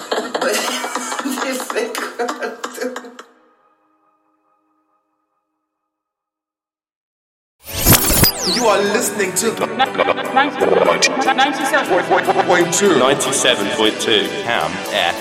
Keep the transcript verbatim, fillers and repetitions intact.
You are listening to ninety-seven point two ninety-seven point two Cam F